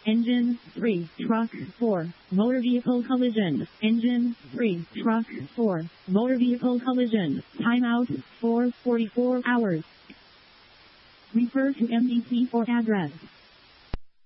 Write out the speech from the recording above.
Engine 3, truck 4, motor vehicle collision. Engine 3, truck 4, motor vehicle collision. Timeout 4:44 hours. Refer to MDC for address.